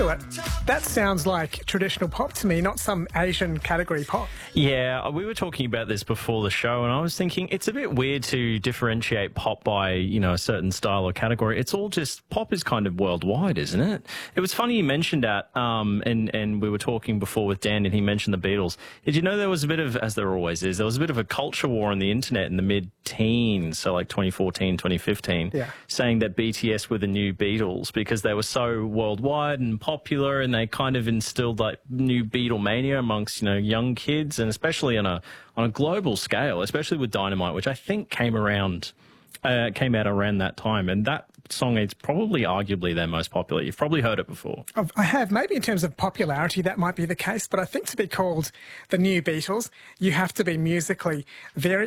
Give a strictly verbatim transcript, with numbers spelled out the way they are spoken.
to it, that sounds like traditional pop to me, not some Asian category pop. Yeah, we were talking about this before the show, and I was thinking it's a bit weird to differentiate pop by, you know, a certain style or category. It's all just, pop is kind of worldwide, isn't it? It was funny you mentioned that, um, and, and we were talking before with Dan, and he mentioned the Beatles. Did you know there was a bit of, as there always is, there was a bit of a culture war on the internet in the mid-teens, so like twenty fourteen, twenty fifteen, yeah. saying that B T S were the new Beatles because they were so worldwide and popular, and they kind of instilled like new Beatlemania amongst, you know, young kids, and especially on a on a global scale, especially with Dynamite, which I think came around uh, came out around that time, and that song is probably arguably their most popular. You've probably heard it before. I have. Maybe in terms of popularity that might be the case, but I think to be called the new Beatles, you have to be musically very